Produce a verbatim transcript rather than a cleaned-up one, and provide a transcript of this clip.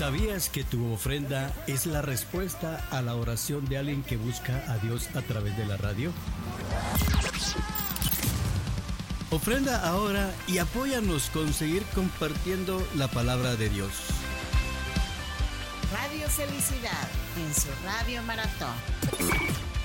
¿Sabías que tu ofrenda es la respuesta a la oración de alguien que busca a Dios a través de la radio? Ofrenda ahora y apóyanos con seguir compartiendo la palabra de Dios. Radio Felicidad en su Radio Maratón.